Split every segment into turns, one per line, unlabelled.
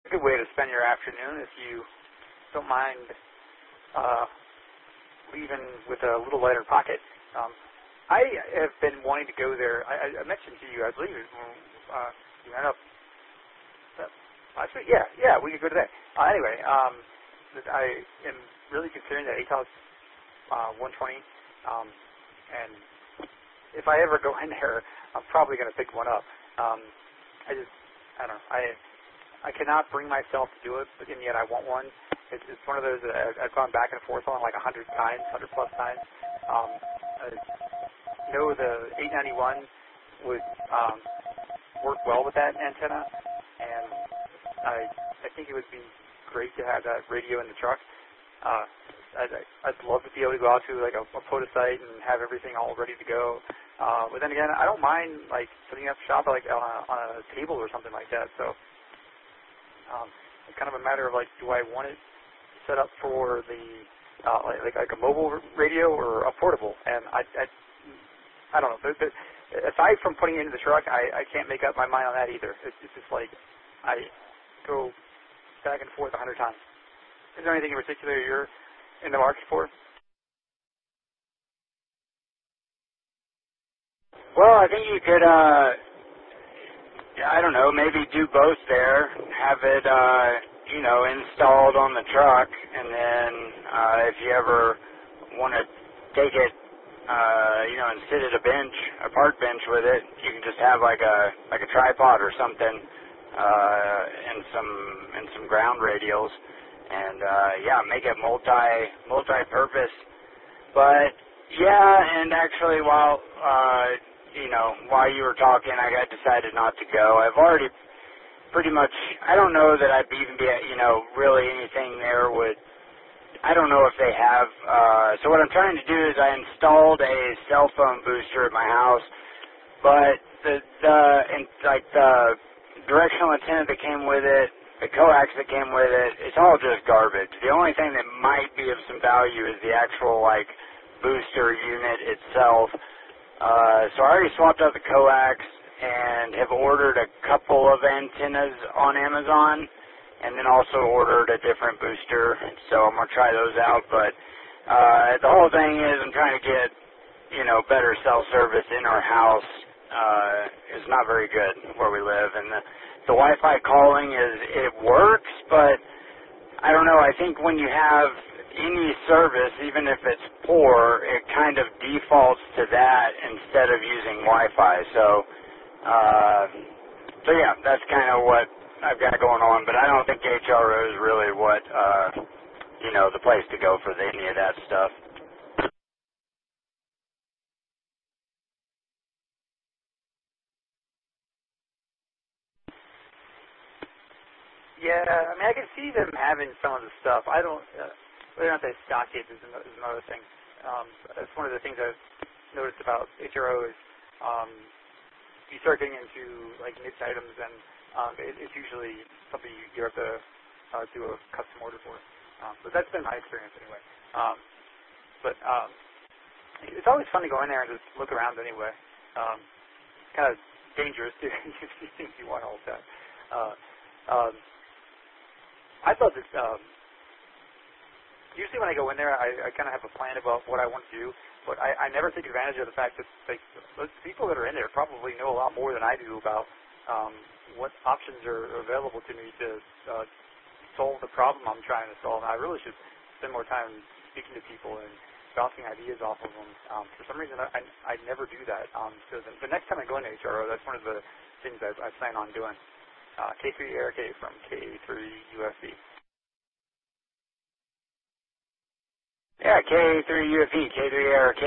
a good way to spend your afternoon if you don't mind leaving with a little lighter pocket. I have been wanting to go there. I mentioned to you, I believe, when you went up last week. Yeah, we could go today. Anyway, I am really considering that ATOS 120, and if I ever go in there, I'm probably going to pick one up. I don't know. I cannot bring myself to do it, but and yet I want one. It's one of those that I've gone back and forth on like 100 times, 100 plus times. I know the 891 would work well with that antenna, and I think it would be great to have that radio in the truck. I'd love to be able to go out to like a POTA site and have everything all ready to go. But then again, I don't mind like setting up shop like on a table or something like that. So it's kind of a matter of like, do I want it set up for the like a mobile radio or a portable? And I don't know. Aside from putting it into the truck, I can't make up my mind on that either. It's just like I go back and forth 100 times. Is there anything in particular you're in the market for?
Well, I think you could, I don't know, maybe do both there. Have it, installed on the truck, and then if you ever want to take it, and sit at a park bench with it, you can just have like a tripod or something, and some ground radials, and make it multi-purpose. But yeah, and actually while you were talking, I decided not to go. I've already pretty much, I don't know that I'd even be, really anything there would, I don't know if they have, so what I'm trying to do is I installed a cell phone booster at my house, but the directional antenna that came with it, the coax that came with it, it's all just garbage. The only thing that might be of some value is the actual, booster unit itself. So I already swapped out the coax and have ordered a couple of antennas on Amazon, and then also ordered a different booster, so I'm going to try those out. But the whole thing is I'm trying to get, better cell service in our house. It's not very good where we live, and the Wi-Fi calling it works, but I don't know, I think when you have any service, even if it's poor, it kind of defaults to that instead of using Wi-Fi. So yeah, that's kind of what I've got going on, but I don't think HRO is really what, the place to go for any of that stuff.
Yeah, I mean, I can see them having some of the stuff. I don't, whether or not they stock it is another thing. That's one of the things I've noticed about HRO is you start getting into, niche items, and it's usually something you have to do a custom order for. But that's been my experience anyway. But it's always fun to go in there and just look around anyway. Kind of dangerous to see things you want all the time. I thought that usually when I go in there, I kind of have a plan about what I want to do, but I never take advantage of the fact that those people that are in there probably know a lot more than I do about what options are available to me to solve the problem I'm trying to solve. And I really should spend more time speaking to people and bouncing ideas off of them. For some reason, I never do that. So the next time I go into HRO, that's one of the things I plan on doing. K3ARK from K3UFE. Yeah, K3UFE, K3ARK.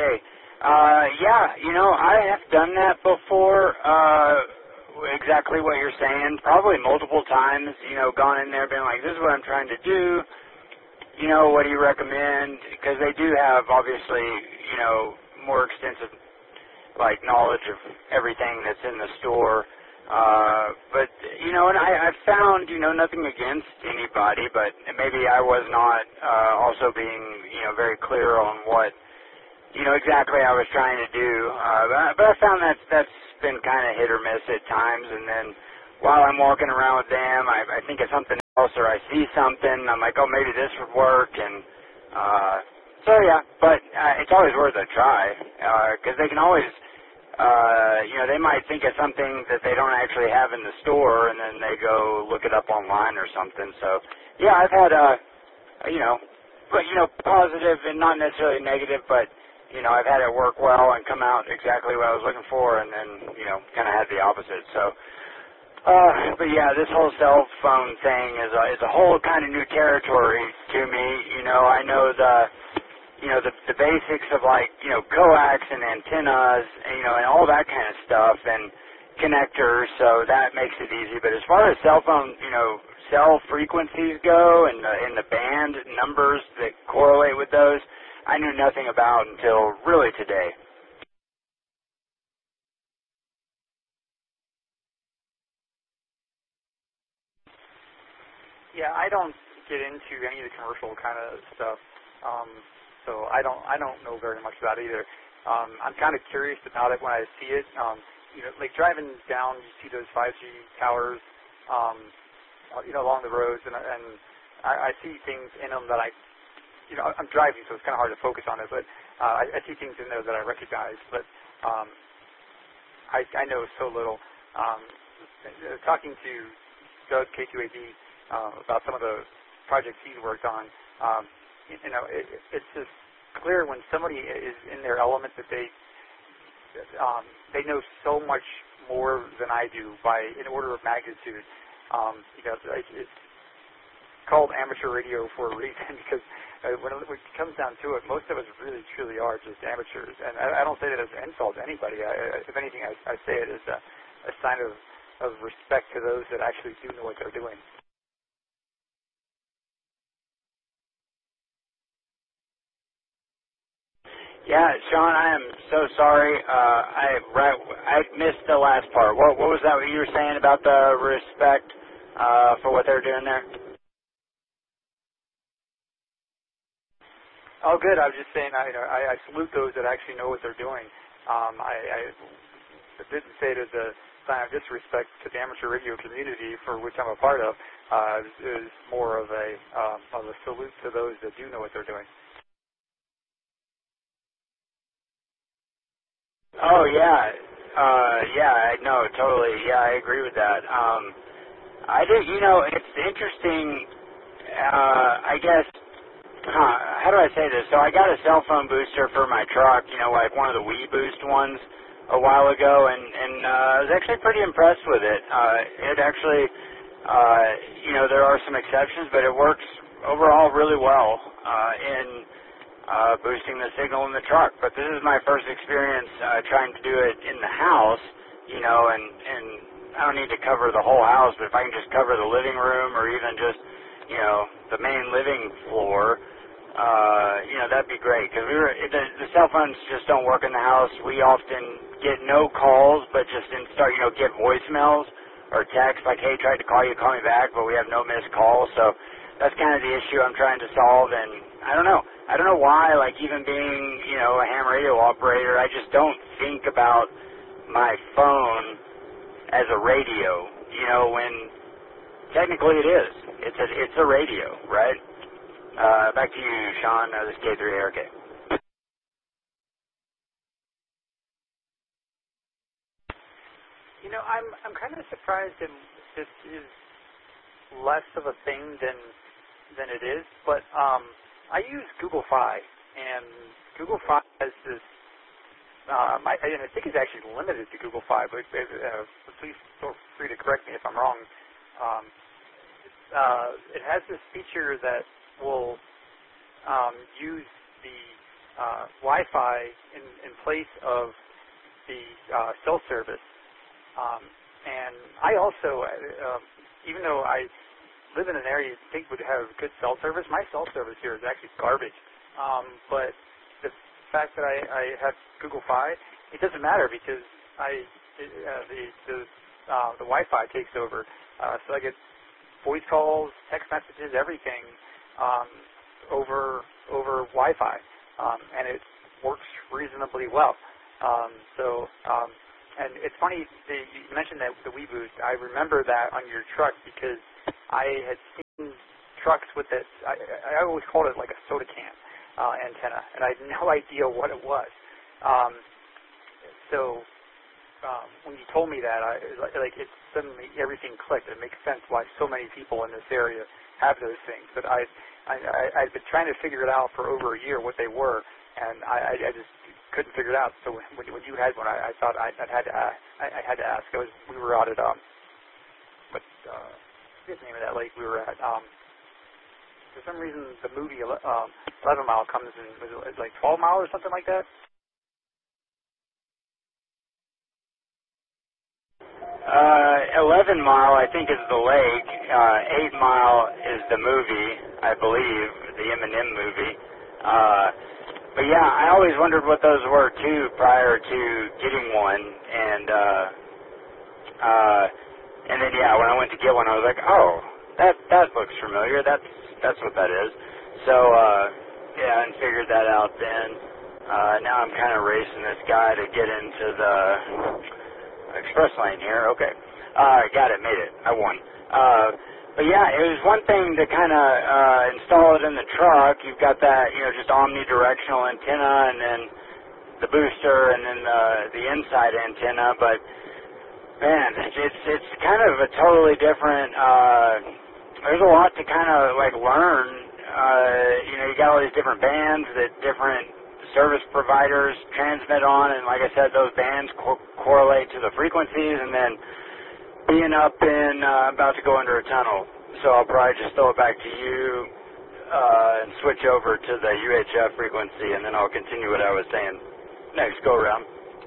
I have done that before, exactly what you're saying, probably multiple times, gone in there being like, this is what I'm trying to do, what do you recommend? Because they do have, obviously, more extensive, knowledge of everything that's in the store. But, and I've found, nothing against anybody, but maybe I was not also being, very clear on what, exactly I was trying to do. But I found that's been kind of hit or miss at times, and then while I'm walking around with them, I think of something
else, or I see something, I'm like, oh, maybe this would work, and so yeah, but it's always worth a try, because they can always, they might think of something that they don't actually have in the store, and then they go look it up online or something. So yeah, I've had, positive and not necessarily negative, but I've had it work well and come out exactly what I was looking for, and then kind of had the opposite. So. But yeah, this whole cell phone thing is a whole kind of new territory to me. I know the basics of coax and antennas, and all that kind of stuff, and connectors, so that makes it easy. But as far as cell phone, cell frequencies go, and the band numbers that correlate with those, I knew nothing about until really today.
Yeah, I don't get into any of the commercial kind of stuff, so I don't know very much about it either. I'm kind of curious about it when I see it. Like driving down, you see those 5G towers, along the roads, and I see things in them that I'm driving, so it's kind of hard to focus on it, but I see things in there that I recognize, but I know so little. Talking to Doug K2AD about some of the projects he's worked on, it's just clear when somebody is in their element that they know so much more than I do by an order of magnitude. It's called amateur radio for a reason because when it comes down to it, most of us really truly are just amateurs, and I don't say that as an insult to anybody. If anything, I say it as a sign of respect to those that actually do know what they're doing.
Yeah, Sean, I am so sorry. I missed the last part. What was that you were saying about the respect for what they're doing there?
Oh, good. I was just saying, I salute those that actually know what they're doing. I didn't say it as a sign of disrespect to the amateur radio community, for which I'm a part of. It was more of a salute to those that do know what they're doing.
Oh yeah, no, totally. Yeah, I agree with that. I did. It's interesting. I guess. How do I say this? So I got a cell phone booster for my truck. Like one of the Wii Boost ones a while ago, and I was actually pretty impressed with it. It actually, there are some exceptions, but it works overall really well in boosting the signal in the truck. But this is my first experience trying to do it in the house, and I don't need to cover the whole house, but if I can just cover the living room or even just, the main living floor, that'd be great. Because the cell phones just don't work in the house. We often get no calls, but just get voicemails or text like, hey, tried to call you, call me back, but we have no missed calls. So that's kind of the issue I'm trying to solve, and I don't know why, like even being, a ham radio operator, I just don't think about my phone as a radio, when technically it is. It's a radio, right? Back to you, Sean. This is K3ARK.
I'm kind of surprised that this is less of a thing than it is, but I use Google Fi, and Google Fi has this. I think it's actually limited to Google Fi, but please feel free to correct me if I'm wrong. It has this feature that will use the Wi-Fi in place of the cell service. And I also, even though I live in an area you'd think would have good cell service, my cell service here is actually garbage. But the fact that I have Google Fi, it doesn't matter because the Wi-Fi takes over. So I get voice calls, text messages, everything over Wi-Fi, and it works reasonably well. And it's funny that you mentioned that the Wii Boost. I remember that on your truck because I had trucks with this. I always called it like a soda can antenna, and I had no idea what it was. When you told me that, it suddenly everything clicked. It makes sense why so many people in this area have those things. But I'd been trying to figure it out for over a year what they were, and I just couldn't figure it out. So when you had one, I thought I had to ask. We were out at what's the name of that lake we were at? For some reason, the movie 11 Mile comes in. Was it like 12 Mile or something like that?
11 Mile, I think, is the lake. 8 Mile is the movie, I believe, the Eminem movie. But yeah, I always wondered what those were too prior to getting one, and then yeah, when I went to get one, I was like, oh, that looks familiar. That's what that is. So yeah, and figured that out then. Now I'm kind of racing this guy to get into the express lane here. Okay. Got it. Made it. I won. But yeah, it was one thing to kind of install it in the truck. You've got that, just omnidirectional antenna, and then the booster, and then the inside antenna. But man, it's kind of a totally different. There's a lot to kind of like learn. You got all these different bands that different service providers transmit on, and like I said, those bands correlate to the frequencies, and then being up in about to go under a tunnel, so I'll probably just throw it back to you and switch over to the UHF frequency, and then I'll continue what I was saying next go around.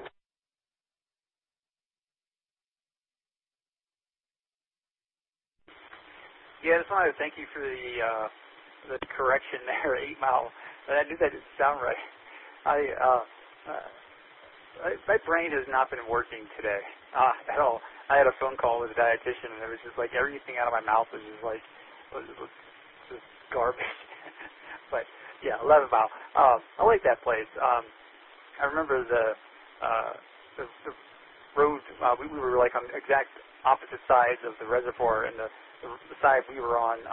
Yeah, I just wanted to thank you for the correction there, 8 Mile. I knew that didn't sound right. My brain has not been working today at all. I had a phone call with a dietitian, and it was just like everything out of my mouth was just like was just garbage. But yeah, 11 Mile. I like that place. I remember the road. We were like on exact opposite sides of the reservoir, and the side we were on.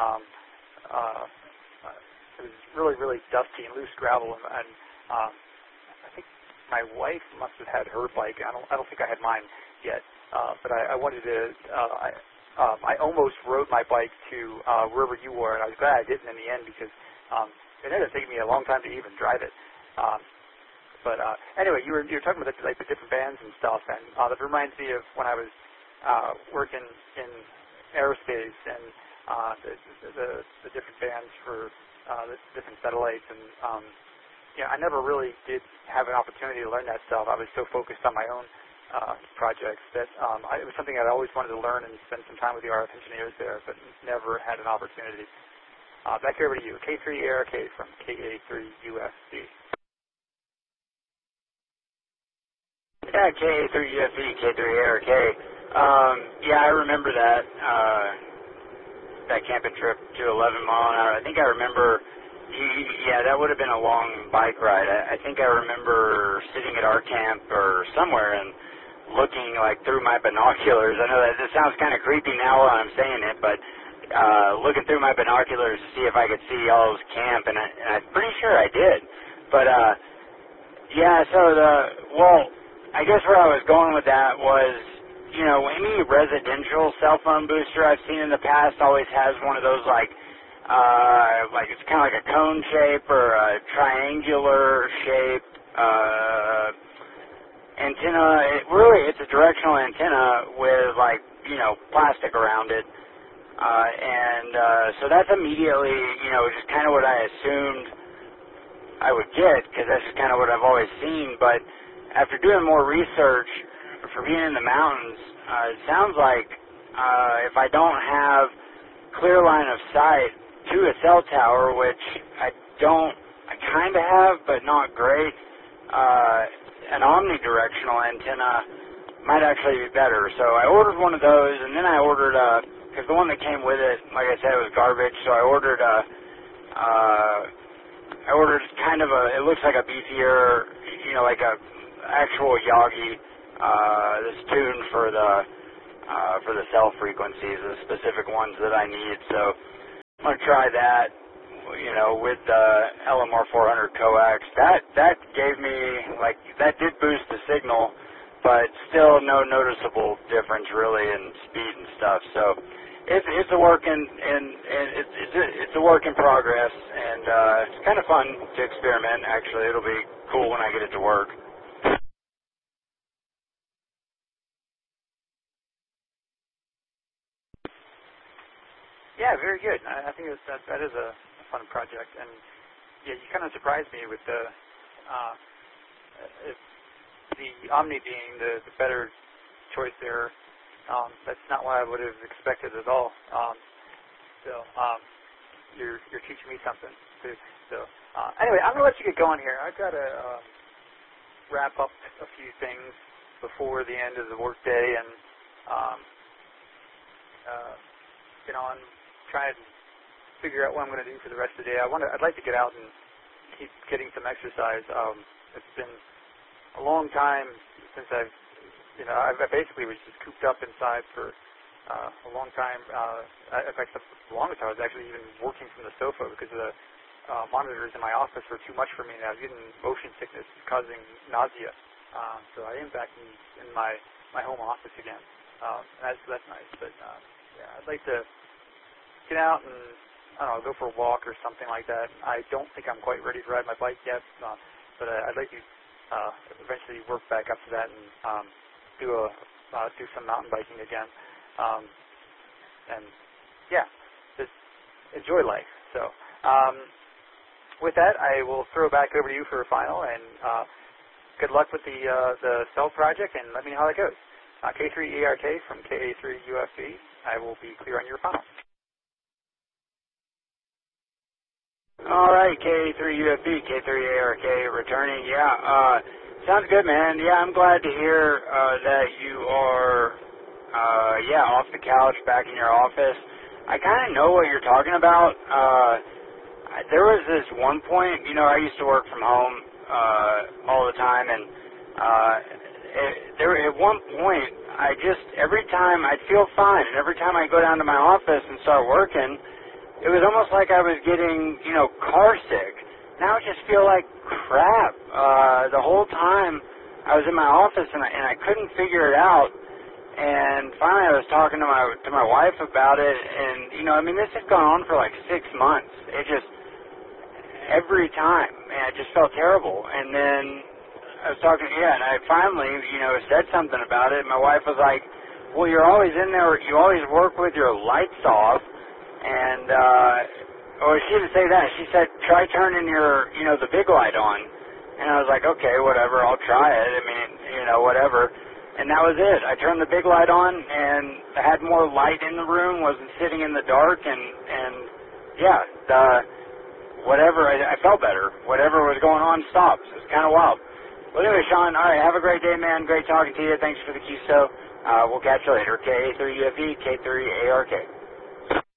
It was really, really dusty and loose gravel, and I think my wife must have had her bike. I don't think I had mine yet, but I wanted to. I almost rode my bike to wherever you were, and I was glad I didn't in the end because it ended up taking me a long time to even drive it. But anyway, you were talking about the different bands and stuff, and that reminds me of when I was working in aerospace and the different bands for the different satellites, and I never really did have an opportunity to learn that stuff. I was so focused on my own projects that it was something I always wanted to learn and spend some time with the RF engineers there, but never had an opportunity. Back over to you, K3ARK from KA3UFB.
Yeah, KA3UFB, K3ARK. Yeah, I remember that. That camping trip to 11 mile an hour. I think I remember, yeah, that would have been a long bike ride. I think I remember sitting at our camp or somewhere and looking like through my binoculars. I know that this sounds kind of creepy now while I'm saying it, but looking through my binoculars to see if I could see y'all's camp, and I'm pretty sure I did. But yeah, so I guess where I was going with that was, any residential cell phone booster I've seen in the past always has one of those like it's kind of like a cone shape or a triangular shape antenna. It's a directional antenna with plastic around it, and so that's immediately just kind of what I assumed I would get, because that's just kind of what I've always seen. But after doing more research, for being in the mountains, it sounds like if I don't have clear line of sight to a cell tower, which I kind of have, but not great, an omnidirectional antenna might actually be better. So I ordered one of those, and then I ordered, because the one that came with it, like I said, was garbage, so I ordered kind of it looks like a beefier, like a actual Yagi, that's tuned for the cell frequencies, the specific ones that I need. So I'm going to try that, with the LMR 400 coax. That gave me, that did boost the signal, but still no noticeable difference really in speed and stuff. So it's a work it's a work in progress, and it's kind of fun to experiment. Actually, it'll be cool when I get it to work.
Yeah, very good. I think that is a fun project, and yeah, you kind of surprised me with the Omni being the better choice there. That's not what I would have expected at all. You're teaching me something too. So anyway, I'm gonna let you get going here. I've got to wrap up a few things before the end of the workday, and try and figure out what I'm going to do for the rest of the day. I'd like to get out and keep getting some exercise. It's been a long time since I basically was just cooped up inside for a long time. In fact, the longest I was actually even working from the sofa because the monitors in my office were too much for me, and I was getting motion sickness causing nausea. So I am back in my home office again. And that's nice. But yeah, I'd like to get out and, I don't know, go for a walk or something like that. I don't think I'm quite ready to ride my bike yet, but I'd like to eventually work back up to that and do some mountain biking again. And yeah, just enjoy life. So with that, I will throw back over to you for a final, and good luck with the cell project, and let me know how that goes. K3ERK from KA3UFB. I will be clear on your final.
All right, K3UFB, K3ARK returning. Yeah, sounds good, man. Yeah, I'm glad to hear that you are, off the couch, back in your office. I kind of know what you're talking about. There was this one point, I used to work from home all the time, and at one point, every time I'd feel fine, and every time I go down to my office and start working, it was almost like I was getting, car sick. Now I just feel like crap. The whole time I was in my office and I couldn't figure it out. And finally I was talking to my wife about it, and this had gone on for like 6 months. It just every time, and I just felt terrible. And then I was talking, and I finally, said something about it. My wife was like, "Well, you're always in there. You always work with your lights off." And, she didn't say that. She said, try turning your, the big light on. And I was like, okay, whatever, I'll try it. Whatever. And that was it. I turned the big light on, and I had more light in the room, wasn't sitting in the dark, whatever, I felt better. Whatever was going on stopped. It was kind of wild. Well, anyway, Sean, all right, have a great day, man. Great talking to you. Thanks for the QSO. We'll catch you later. K3UFE, K3ARK.